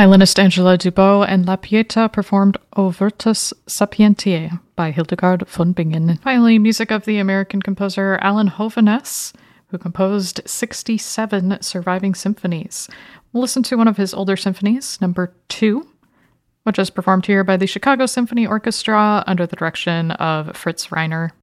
Violinist Angela Dubot and La Pieta performed O Virtus Sapientiae by Hildegard von Bingen. Finally, music of the American composer Alan Hovhaness, who composed 67 surviving symphonies. We'll listen to one of his older symphonies, number 2, which is performed here by the Chicago Symphony Orchestra under the direction of Fritz Reiner.